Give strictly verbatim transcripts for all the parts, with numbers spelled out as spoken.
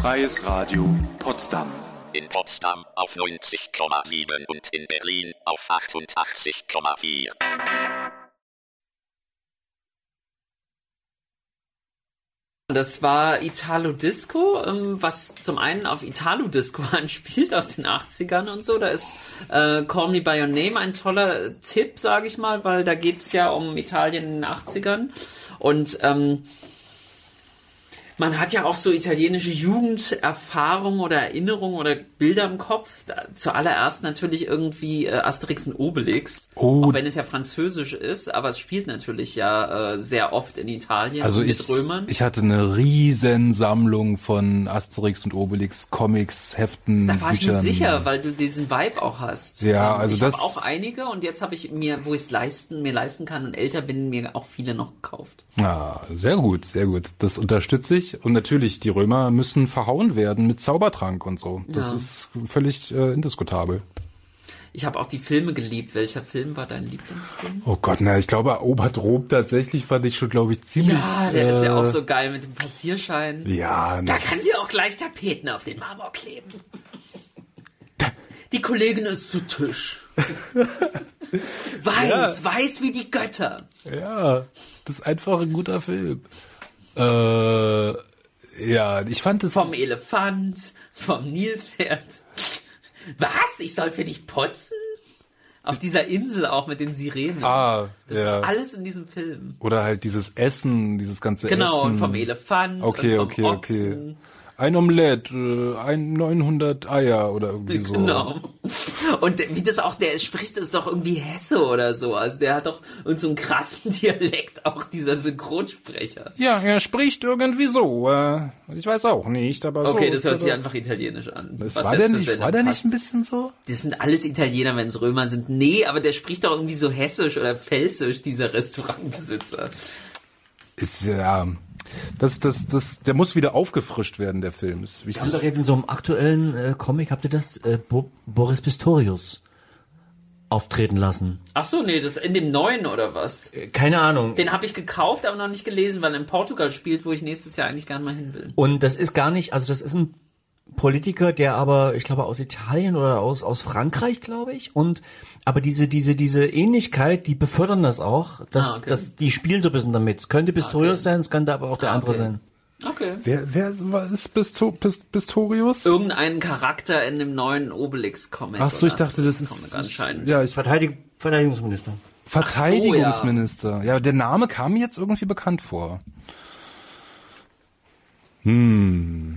Freies Radio Potsdam. In Potsdam auf neunzig Komma sieben und in Berlin auf achtundachtzig Komma vier. Das war Italo Disco, was zum einen auf Italo Disco anspielt aus den achtzigern und so. Da ist äh, Call Me By Your Name ein toller Tipp, sage ich mal, weil da geht es ja um Italien in den achtzigern. Und ähm, man hat ja auch so italienische Jugenderfahrungen oder Erinnerungen oder Bilder im Kopf. Da, zuallererst natürlich irgendwie äh, Asterix und Obelix, oh. Auch wenn es ja französisch ist, aber es spielt natürlich ja äh, sehr oft in Italien also mit ich, Römern. Ich hatte eine riesen Sammlung von Asterix und Obelix, Comics, Heften, Da war Büchern. Ich mir sicher, weil du diesen Vibe auch hast. Ja, also ich das... habe auch einige und jetzt habe ich mir, wo ich es leisten, mir leisten kann und älter bin, mir auch viele noch gekauft. Ja, sehr gut, sehr gut. Das unterstütze ich. Und natürlich, die Römer müssen verhauen werden mit Zaubertrank und so. Das ja. ist völlig äh, indiskutabel. Ich habe auch die Filme geliebt. Welcher Film war dein Lieblingsfilm? Oh Gott, na, ich glaube, Obertrob tatsächlich fand ich schon, glaube ich, ziemlich... Ja, der äh, ist ja auch so geil mit dem Passierschein. Ja. Da kann sie auch gleich Tapeten auf den Marmor kleben. Die Kollegin ist zu Tisch. Weiß, ja. weiß wie die Götter. Ja, das ist einfach ein guter Film. Äh... Ja, ich fand es... Vom Elefant, vom Nilpferd. Was? Ich soll für dich putzen? Auf dieser Insel auch mit den Sirenen. Ah, das ja. ist alles in diesem Film. Oder halt dieses Essen, dieses ganze genau, Essen. Genau, und vom Elefant okay, und vom okay, Ochsen. Okay. Ein Omelett, äh, ein neunhundert Eier oder irgendwie so. Genau. Und wie das auch, der spricht das doch irgendwie Hesse oder so. Also der hat doch irgend so einen krassen Dialekt, auch dieser Synchronsprecher. Ja, er spricht irgendwie so. Äh, ich weiß auch nicht, aber so. Okay, das hört sich einfach italienisch an. Das war der nicht, war der nicht ein bisschen so? Das sind alles Italiener, wenn es Römer sind. Nee, aber der spricht doch irgendwie so hessisch oder pfälzisch, dieser Restaurantbesitzer. Ist ja... Das, das, das, der muss wieder aufgefrischt werden, der Film. Ist wichtig. Wir haben doch jetzt in so einem aktuellen äh, Comic, habt ihr das, äh, Bo- Boris Pistorius auftreten lassen. Ach so, nee, das in dem neuen oder was? Äh, keine Ahnung. Den habe ich gekauft, aber noch nicht gelesen, weil er in Portugal spielt, wo ich nächstes Jahr eigentlich gerne mal hin will. Und das ist gar nicht, also das ist ein Politiker, der aber, ich glaube, aus Italien oder aus aus Frankreich, glaube ich. Und aber diese diese diese Ähnlichkeit, die befördern das auch. Dass, ah, okay. dass die spielen so ein bisschen damit. Es könnte Pistorius okay. sein, es könnte aber auch der ah, okay. andere sein. Okay. Wer wer ist Pisto, Pist, Pistorius? Irgendein Charakter in dem neuen Obelix-Comic. Ach so, ich dachte, das ist anscheinend. Ja, ich Verteidig, Verteidigungsminister. Verteidigungsminister. So, ja. ja, der Name kam mir jetzt irgendwie bekannt vor. Hm.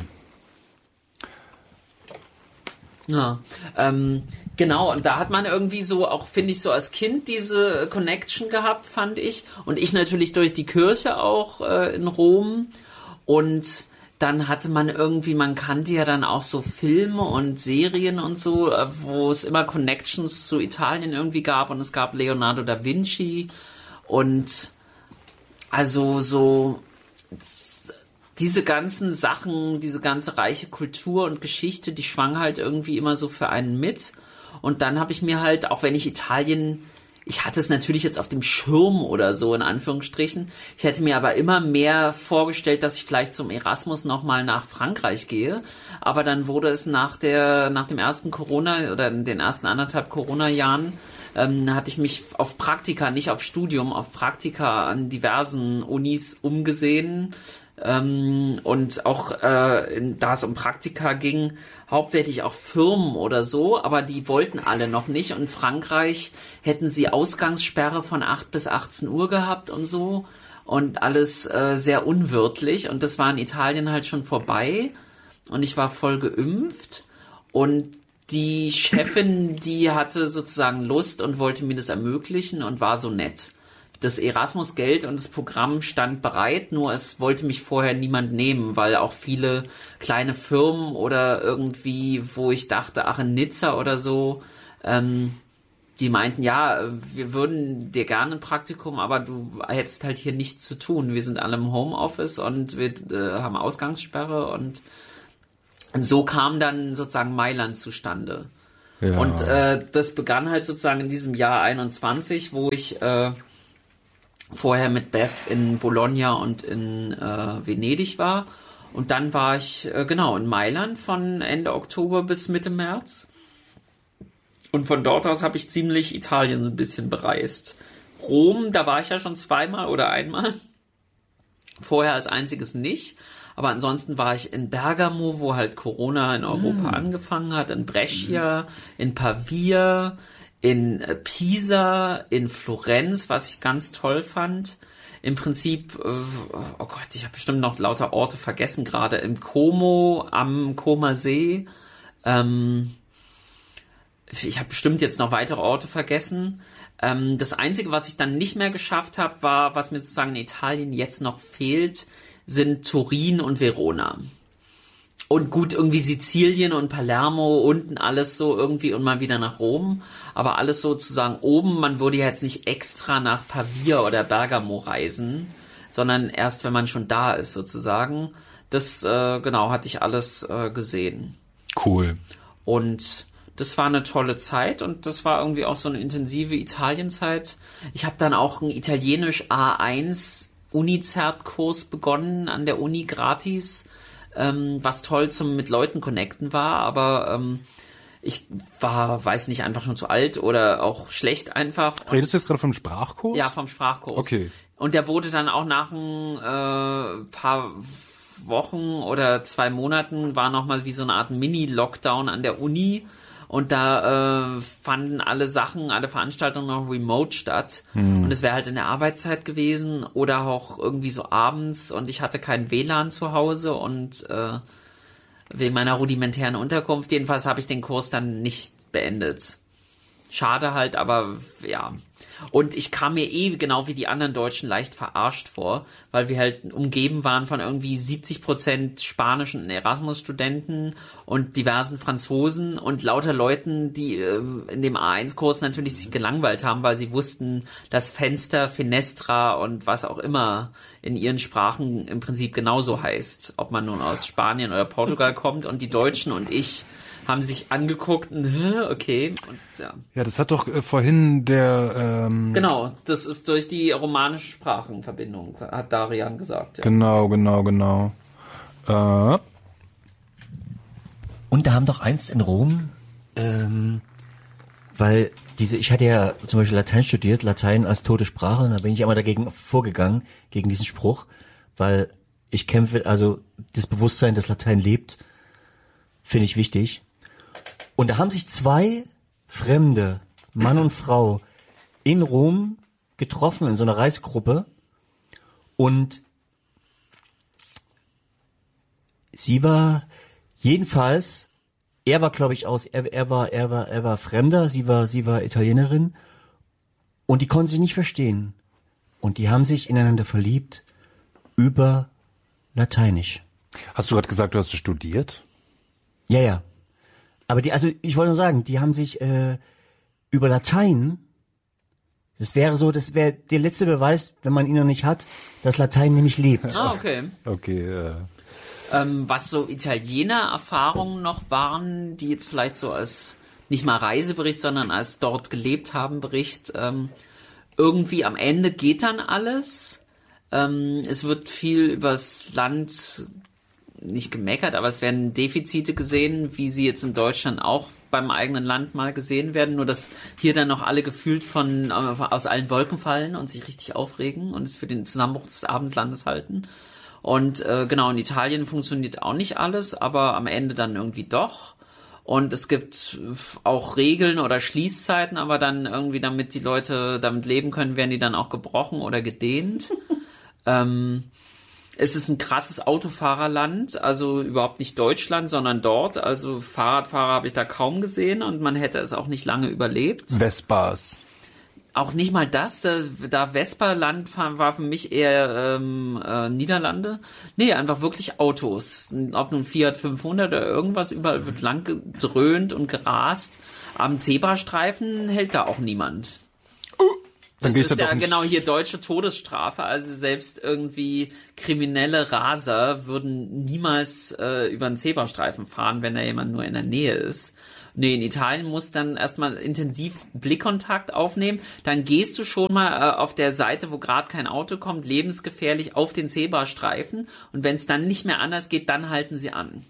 Ja, ähm, genau, und da hat man irgendwie so, auch finde ich so als Kind diese Connection gehabt, fand ich. Und ich natürlich durch die Kirche auch äh, in Rom. Und dann hatte man irgendwie, man kannte ja dann auch so Filme und Serien und so, äh, wo es immer Connections zu Italien irgendwie gab. Und es gab Leonardo da Vinci und also so... diese ganzen Sachen, diese ganze reiche Kultur und Geschichte, die schwang halt irgendwie immer so für einen mit. Und dann habe ich mir halt, auch wenn ich Italien, ich hatte es natürlich jetzt auf dem Schirm oder so, in Anführungsstrichen, ich hätte mir aber immer mehr vorgestellt, dass ich vielleicht zum Erasmus nochmal nach Frankreich gehe. Aber dann wurde es nach der, nach dem ersten Corona oder in den ersten anderthalb Corona-Jahren, ähm, hatte ich mich auf Praktika, nicht auf Studium, auf Praktika an diversen Unis umgesehen. Ähm, und auch äh, in, da es um Praktika ging, hauptsächlich auch Firmen oder so, aber die wollten alle noch nicht. Und in Frankreich hätten sie Ausgangssperre von acht bis achtzehn Uhr gehabt und so und alles äh, sehr unwirtlich. Und das war in Italien halt schon vorbei und ich war voll geimpft und die Chefin, die hatte sozusagen Lust und wollte mir das ermöglichen und war so nett. Das Erasmus-Geld und das Programm stand bereit, nur es wollte mich vorher niemand nehmen, weil auch viele kleine Firmen oder irgendwie, wo ich dachte, ach in Nizza oder so, ähm, die meinten, ja, wir würden dir gerne ein Praktikum, aber du hättest halt hier nichts zu tun. Wir sind alle im Homeoffice und wir äh, haben Ausgangssperre und, und so kam dann sozusagen Mailand zustande. Ja. Und äh, das begann halt sozusagen in diesem Jahr einundzwanzig, wo ich äh, vorher mit Beth in Bologna und in äh, Venedig war Und dann war ich, äh, genau, in Mailand von Ende Oktober bis Mitte März. Und von dort aus habe ich ziemlich Italien so ein bisschen bereist. Rom, da war ich ja schon zweimal oder einmal. Vorher als einziges nicht. Aber ansonsten war ich in Bergamo, wo halt Corona in Europa mm. angefangen hat, in Brescia, mm. in Pavia, in Pisa, in Florenz, was ich ganz toll fand. Im Prinzip, oh Gott, ich habe bestimmt noch lauter Orte vergessen, gerade im Como, am Comer See. Ähm, ich habe bestimmt jetzt noch weitere Orte vergessen. Ähm, das Einzige, was ich dann nicht mehr geschafft habe, war, was mir sozusagen in Italien jetzt noch fehlt, sind Turin und Verona. Und gut, irgendwie Sizilien und Palermo, unten alles so irgendwie und mal wieder nach Rom. Aber alles sozusagen oben, man würde ja jetzt nicht extra nach Pavia oder Bergamo reisen, sondern erst, wenn man schon da ist sozusagen. Das, äh, genau, hatte ich alles äh, gesehen. Cool. Und das war eine tolle Zeit und das war irgendwie auch so eine intensive Italienzeit. Ich habe dann auch einen Italienisch A eins Uni-Zert-Kurs begonnen an der Uni gratis. Ähm, was toll zum mit Leuten connecten war, aber ähm, ich war, weiß nicht, einfach schon zu alt oder auch schlecht einfach. Redest du jetzt gerade vom Sprachkurs? Ja, vom Sprachkurs. Okay. Und der wurde dann auch nach ein äh, paar Wochen oder zwei Monaten, war nochmal wie so eine Art Mini-Lockdown an der Uni. Und da äh, fanden alle Sachen, alle Veranstaltungen noch remote statt. Hm. Und es wäre halt in der Arbeitszeit gewesen oder auch irgendwie so abends. Und ich hatte kein W L A N zu Hause und äh, wegen meiner rudimentären Unterkunft. Jedenfalls habe ich den Kurs dann nicht beendet. Schade halt, aber ja. Und ich kam mir eh genau wie die anderen Deutschen leicht verarscht vor, weil wir halt umgeben waren von irgendwie siebzig Prozent spanischen Erasmus-Studenten und diversen Franzosen und lauter Leuten, die äh, in dem A eins Kurs natürlich sich gelangweilt haben, weil sie wussten, dass Fenster, Fenestra und was auch immer in ihren Sprachen im Prinzip genauso heißt. Ob man nun aus Spanien oder Portugal kommt und die Deutschen und ich haben sich angeguckt und okay. Und, ja. ja, das hat doch äh, vorhin der... Ähm genau, das ist durch die romanische Sprachenverbindung, hat Darian gesagt. Ja. Genau, genau, genau. Äh. Und da haben doch einst in Rom, ähm, weil diese, ich hatte ja zum Beispiel Latein studiert, Latein als tote Sprache, und da bin ich immer dagegen vorgegangen, gegen diesen Spruch, weil ich kämpfe, also das Bewusstsein, dass Latein lebt, finde ich wichtig. Und da haben sich zwei Fremde, Mann und Frau, in Rom getroffen, in so einer Reisegruppe. Und sie war, jedenfalls, er war, glaube ich, aus, er, er war, er war, er war Fremder, sie war, sie war Italienerin. Und die konnten sich nicht verstehen. Und die haben sich ineinander verliebt über Lateinisch. Hast du gerade gesagt, du hast studiert? Ja, ja. Aber die, also ich wollte nur sagen, die haben sich äh, über Latein, das wäre so, das wäre der letzte Beweis, wenn man ihn noch nicht hat, dass Latein nämlich lebt. Ah, okay. Okay, ja. Ähm, was so Italiener-Erfahrungen noch waren, die jetzt vielleicht so als, nicht mal Reisebericht, sondern als dort gelebt haben Bericht, ähm, irgendwie am Ende geht dann alles. Ähm, es wird viel übers Land nicht gemeckert, aber es werden Defizite gesehen, wie sie jetzt in Deutschland auch beim eigenen Land mal gesehen werden, nur dass hier dann noch alle gefühlt von aus allen Wolken fallen und sich richtig aufregen und es für den Zusammenbruch des Abendlandes halten. Und äh, genau, in Italien funktioniert auch nicht alles, aber am Ende dann irgendwie doch. Und es gibt auch Regeln oder Schließzeiten, aber dann irgendwie, damit die Leute damit leben können, werden die dann auch gebrochen oder gedehnt. ähm, Es ist ein krasses Autofahrerland, also überhaupt nicht Deutschland, sondern dort. Also Fahrradfahrer habe ich da kaum gesehen und man hätte es auch nicht lange überlebt. Vespas. Auch nicht mal das, da, da Vespa-Land war für mich eher ähm, äh, Niederlande. Nee, einfach wirklich Autos. Ob nun Fiat fünfhundert oder irgendwas, überall wird lang gedröhnt und gerast. Am Zebrastreifen hält da auch niemand. Dann das gehe ich ist da ja doch nicht. genau hier deutsche Todesstrafe, also selbst irgendwie kriminelle Raser würden niemals äh, über einen Zebrastreifen fahren, wenn da jemand nur in der Nähe ist. Nee, in Italien musst dann erstmal intensiv Blickkontakt aufnehmen, dann gehst du schon mal äh, auf der Seite, wo gerade kein Auto kommt, lebensgefährlich auf den Zebrastreifen und wenn es dann nicht mehr anders geht, dann halten sie an.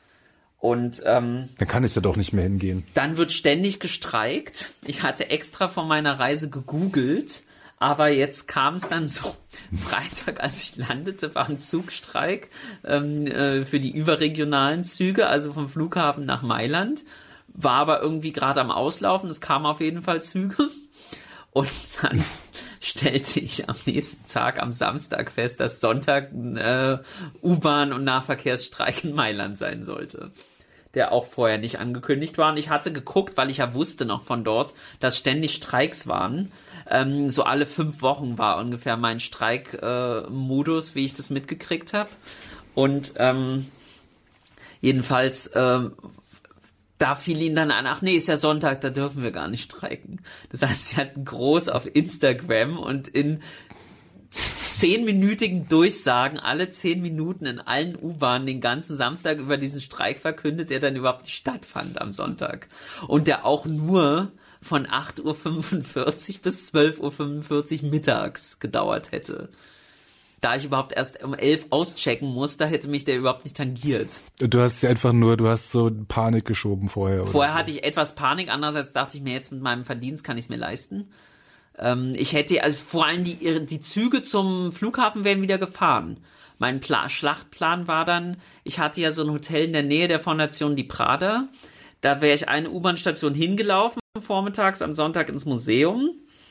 Und ähm, Dann kann ich da doch nicht mehr hingehen. dann wird ständig gestreikt. Ich hatte extra von meiner Reise gegoogelt, aber jetzt kam es dann so, Freitag, als ich landete, war ein Zugstreik ähm, äh, für die überregionalen Züge, also vom Flughafen nach Mailand, war aber irgendwie gerade am Auslaufen, es kamen auf jeden Fall Züge und dann stellte ich am nächsten Tag, am Samstag fest, dass Sonntag äh, U-Bahn- und Nahverkehrsstreik in Mailand sein sollte, der auch vorher nicht angekündigt war. Und ich hatte geguckt, weil ich ja wusste noch von dort, dass ständig Streiks waren. Ähm, so alle fünf Wochen war ungefähr mein Streikmodus, äh, wie ich das mitgekriegt habe. Und ähm, jedenfalls... Ähm, da fiel ihnen dann an, ach nee, ist ja Sonntag, da dürfen wir gar nicht streiken. Das heißt, sie hatten groß auf Instagram und in zehnminütigen Durchsagen, alle zehn Minuten in allen U-Bahnen den ganzen Samstag über diesen Streik verkündet, der dann überhaupt nicht stattfand am Sonntag. Und der auch nur von acht Uhr fünfundvierzig bis zwölf Uhr fünfundvierzig mittags gedauert hätte. Da ich überhaupt erst um elf auschecken muss, da hätte mich der überhaupt nicht tangiert. Du hast ja einfach nur, du hast so Panik geschoben vorher. Oder Vorher so. hatte ich etwas Panik, andererseits dachte ich mir, jetzt mit meinem Verdienst kann ich es mir leisten. Ähm, ich hätte, also vor allem die, die Züge zum Flughafen wären wieder gefahren. Mein Pla- Schlachtplan war dann, ich hatte ja so ein Hotel in der Nähe der Fondation Di Prada. Da wäre ich eine U-Bahn-Station hingelaufen, vormittags am Sonntag ins Museum.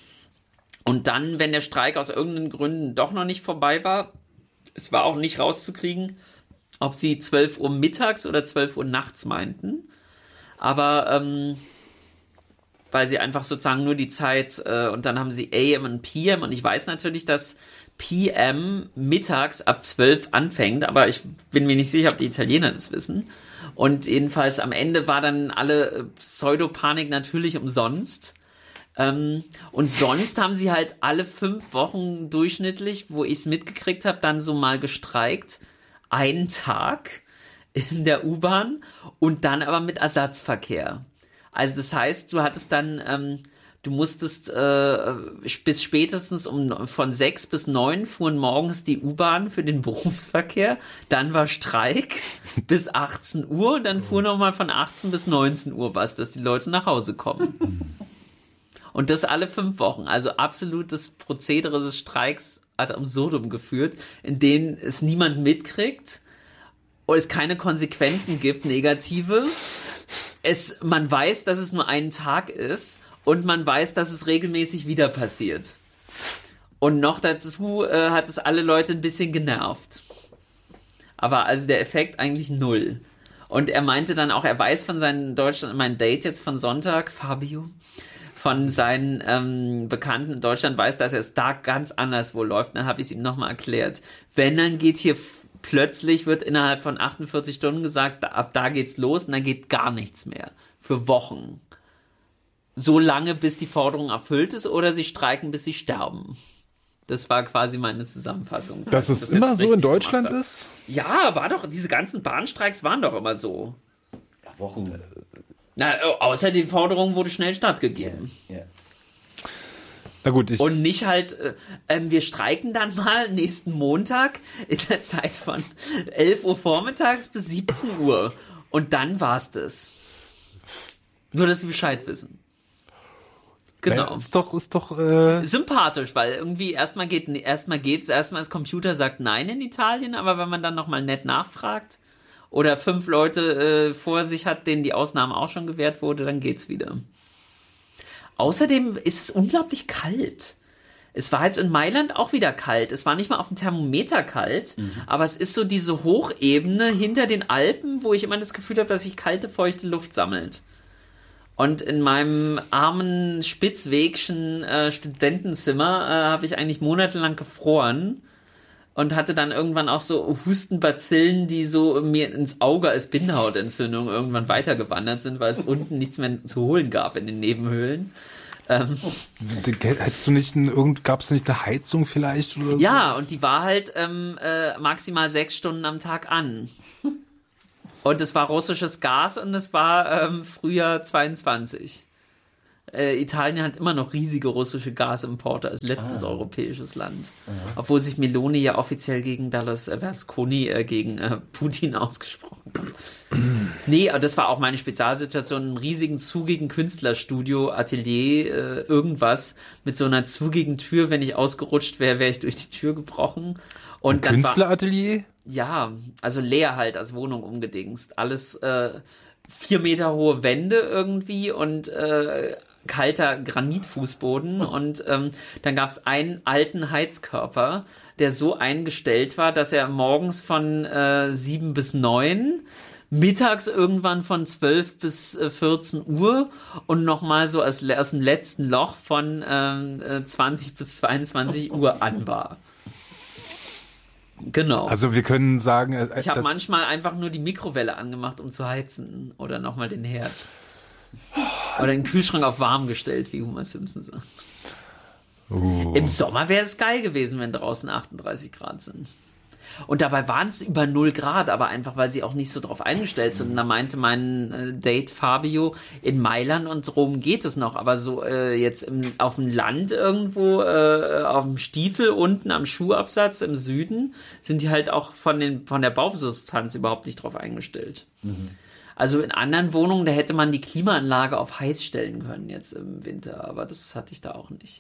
Und dann, wenn der Streik aus irgendeinen Gründen doch noch nicht vorbei war, es war auch nicht rauszukriegen, ob sie zwölf Uhr mittags oder zwölf Uhr nachts meinten. Aber ähm, weil sie einfach sozusagen nur die Zeit, äh, und dann haben sie A M und P M. Und ich weiß natürlich, dass P M mittags ab zwölf anfängt, aber ich bin mir nicht sicher, ob die Italiener das wissen. Und jedenfalls am Ende war dann alle Pseudopanik natürlich umsonst. Ähm, und sonst haben sie halt alle fünf Wochen durchschnittlich, wo ich es mitgekriegt habe, dann so mal gestreikt. Einen Tag in der U-Bahn und dann aber mit Ersatzverkehr. Also das heißt, du hattest dann, ähm, du musstest äh, bis spätestens um von sechs bis neun fuhren morgens die U-Bahn für den Berufsverkehr. Dann war Streik bis achtzehn Uhr und dann fuhr nochmal von achtzehn bis neunzehn Uhr was, dass die Leute nach Hause kommen. Und das alle fünf Wochen. Also absolutes Prozedere des Streiks ad absurdum geführt, in denen es niemand mitkriegt und es keine Konsequenzen gibt, negative. Es, man weiß, dass es nur einen Tag ist und man weiß, dass es regelmäßig wieder passiert. Und noch dazu äh, hat es alle Leute ein bisschen genervt. Aber also der Effekt eigentlich null. Und er meinte dann auch, er weiß von seinen Deutschland, mein Date jetzt von Sonntag, Fabio, von seinen ähm, Bekannten in Deutschland weiß, dass er es da ganz anders wohl läuft. Dann habe ich es ihm nochmal erklärt. Wenn, dann geht hier f- plötzlich, wird innerhalb von achtundvierzig Stunden gesagt, da, ab da geht's los und dann geht gar nichts mehr. Für Wochen. So lange, bis die Forderung erfüllt ist oder sie streiken, bis sie sterben. Das war quasi meine Zusammenfassung. Dass es das immer jetzt so in richtig Deutschland gemacht habe. ist? Ja, war doch, diese ganzen Bahnstreiks waren doch immer so. Wochen. Na, außer die Forderung wurde schnell stattgegeben. Ja. Na gut, ich, Und nicht halt, äh, ähm, wir streiken dann mal nächsten Montag in der Zeit von elf Uhr vormittags bis siebzehn Uhr. Und dann war's das. Nur, dass Sie Bescheid wissen. Genau. naja, ist doch, ist doch, äh, Sympathisch, weil irgendwie erstmal geht, erstmal geht's, erstmal das Computer sagt nein in Italien, aber wenn man dann nochmal nett nachfragt oder fünf Leute äh, vor sich hat, denen die Ausnahme auch schon gewährt wurde, dann geht's wieder. Außerdem ist es unglaublich kalt. Es war jetzt in Mailand auch wieder kalt. Es war nicht mal auf dem Thermometer kalt, mhm. aber es ist so diese Hochebene hinter den Alpen, wo ich immer das Gefühl habe, dass sich kalte, feuchte Luft sammelt. Und in meinem armen, spitzwegschen äh, Studentenzimmer äh, habe ich eigentlich monatelang gefroren und hatte dann irgendwann auch so Hustenbazillen, die so mir ins Auge als Bindehautentzündung irgendwann weitergewandert sind, weil es unten nichts mehr zu holen gab in den Nebenhöhlen. Ähm, Hättest du nicht, irgend, gab es nicht eine Heizung vielleicht oder so? ja, und die war halt ähm, äh, maximal sechs Stunden am Tag an. Und es war russisches Gas und es war ähm, Frühjahr zweiundzwanzig. Äh, Italien hat immer noch riesige russische Gasimporte als letztes ah. europäisches Land. Ja. Obwohl sich Meloni ja offiziell gegen Berlusconi, äh, gegen äh, Putin ausgesprochen hat. Nee, aber das war auch meine Spezialsituation, in einem riesigen, zugigen Künstlerstudio, Atelier, äh, irgendwas, mit so einer zugigen Tür. Wenn ich ausgerutscht wäre, wäre ich durch die Tür gebrochen. Und Ein Künstleratelier? Ja, also leer halt, als Wohnung umgedingst. Alles äh, vier Meter hohe Wände irgendwie und äh, kalter Granitfußboden und ähm, dann gab es einen alten Heizkörper, der so eingestellt war, dass er morgens von äh, sieben bis neun, mittags irgendwann von zwölf bis äh, vierzehn Uhr und nochmal so aus, aus dem letzten Loch von äh, zwanzig bis zweiundzwanzig Uhr an war. Genau. Also wir können sagen, äh, ich habe manchmal einfach nur die Mikrowelle angemacht, um zu heizen oder nochmal den Herd. Oder den Kühlschrank auf warm gestellt, wie Homer Simpson sagt. Uh. Im Sommer wäre es geil gewesen, wenn draußen achtunddreißig Grad sind. Und dabei waren es über null Grad, aber einfach, weil sie auch nicht so drauf eingestellt sind. Und da meinte mein äh, Date Fabio, in Mailand und Rom geht es noch, aber so äh, jetzt im, auf dem Land irgendwo, äh, auf dem Stiefel unten am Schuhabsatz im Süden, sind die halt auch von, den, von der Bausubstanz überhaupt nicht drauf eingestellt. Mhm. Also in anderen Wohnungen, da hätte man die Klimaanlage auf heiß stellen können jetzt im Winter, aber das hatte ich da auch nicht.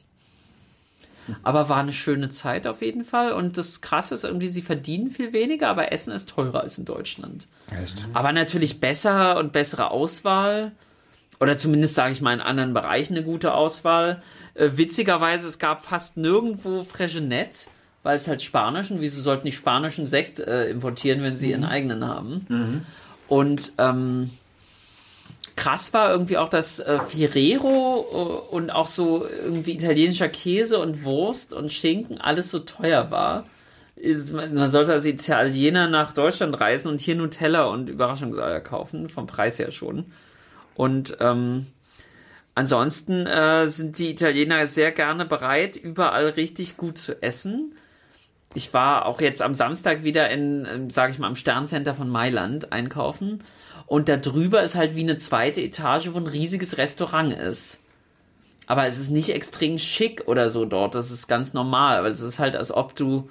Aber war eine schöne Zeit auf jeden Fall und das Krasse ist irgendwie, sie verdienen viel weniger, aber Essen ist teurer als in Deutschland. Echt? Aber natürlich besser und bessere Auswahl oder zumindest, sage ich mal, in anderen Bereichen eine gute Auswahl. Äh, witzigerweise, es gab fast nirgendwo Fregenet, weil es halt Spanisch und wieso sollten die spanischen Sekt äh, importieren, wenn sie ihren eigenen haben? Mhm. Und ähm, krass war irgendwie auch, dass äh, Ferrero äh, und auch so irgendwie italienischer Käse und Wurst und Schinken alles so teuer war. Ist, man sollte als Italiener nach Deutschland reisen und hier Nutella und Überraschungseier kaufen, vom Preis her schon. Und ähm, ansonsten äh, sind die Italiener sehr gerne bereit, überall richtig gut zu essen. Ich war auch jetzt am Samstag wieder in, sage ich mal, am Sterncenter von Mailand einkaufen und da drüber ist halt wie eine zweite Etage, wo ein riesiges Restaurant ist. Aber es ist nicht extrem schick oder so dort, das ist ganz normal, aber es ist halt, als ob du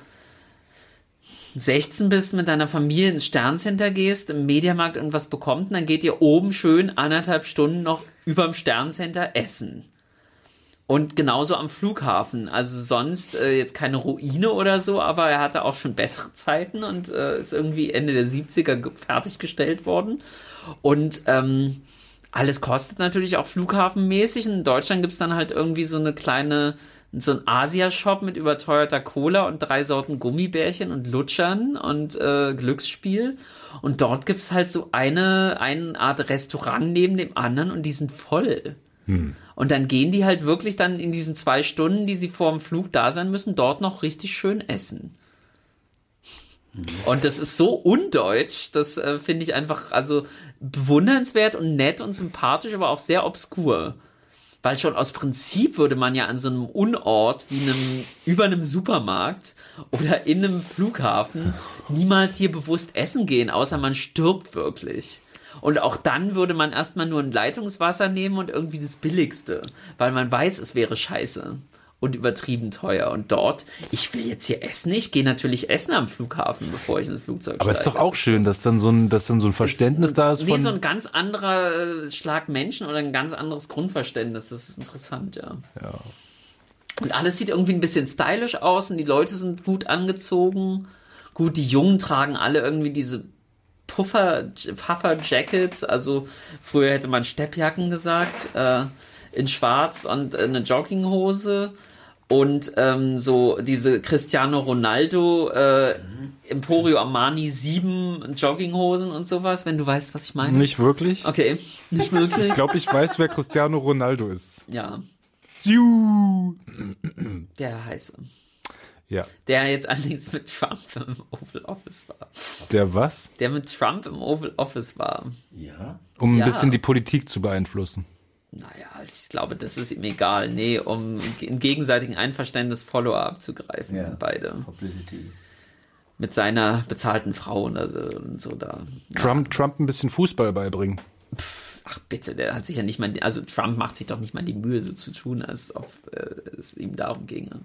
sechzehn bist, mit deiner Familie ins Sterncenter gehst, im Mediamarkt irgendwas bekommt und dann geht ihr oben schön anderthalb Stunden noch überm Sterncenter essen. Und genauso am Flughafen. Also sonst äh, jetzt keine Ruine oder so, aber er hatte auch schon bessere Zeiten und äh, ist irgendwie Ende der siebziger fertiggestellt worden. Und ähm, alles kostet natürlich auch flughafenmäßig. In Deutschland gibt's dann halt irgendwie so eine kleine, so ein Asia-Shop mit überteuerter Cola und drei Sorten Gummibärchen und Lutschern und äh, Glücksspiel. Und dort gibt's halt so eine, eine Art Restaurant neben dem anderen und die sind voll. Hm. Und dann gehen die halt wirklich dann in diesen zwei Stunden, die sie vor dem Flug da sein müssen, dort noch richtig schön essen. Hm. Und das ist so undeutsch, das äh, finde ich einfach also bewundernswert und nett und sympathisch, aber auch sehr obskur. Weil schon aus Prinzip würde man ja an so einem Unort wie einem, über einem Supermarkt oder in einem Flughafen niemals hier bewusst essen gehen, außer man stirbt wirklich. Und auch dann würde man erstmal nur ein Leitungswasser nehmen und irgendwie das Billigste, weil man weiß, es wäre scheiße und übertrieben teuer. Und dort, ich will jetzt hier essen, ich gehe natürlich essen am Flughafen, bevor ich ins Flugzeug steige. Aber es ist doch auch schön, dass dann so ein, dass dann so ein Verständnis ist, da ist von... Nee, so ein ganz anderer Schlag Menschen oder ein ganz anderes Grundverständnis, das ist interessant, ja. Ja. Und alles sieht irgendwie ein bisschen stylisch aus und die Leute sind gut angezogen. Gut, die Jungen tragen alle irgendwie diese Puffer, Puffer-Jackets, also früher hätte man Steppjacken gesagt, äh, in schwarz und äh, eine Jogginghose und ähm, so diese Cristiano Ronaldo äh, Emporio Armani sieben Jogginghosen und sowas, wenn du weißt, was ich meine. Nicht wirklich? Okay, nicht wirklich. Ich glaube, ich weiß, wer Cristiano Ronaldo ist. Ja. Der heiße. Ja. Der jetzt allerdings mit Trump im Oval Office war. Der was? Der mit Trump im Oval Office war. Ja. Um ein ja. bisschen die Politik zu beeinflussen. Naja, ich glaube, das ist ihm egal. Nee, um im gegenseitigen Einverständnis Follower abzugreifen, Ja, beide. Publicity. Mit seiner bezahlten Frau und, also, und so da. Trump, Trump ein bisschen Fußball beibringen. Ach bitte, der hat sich ja nicht mal, also Trump macht sich doch nicht mal die Mühe, so zu tun, als ob äh, es ihm darum ginge.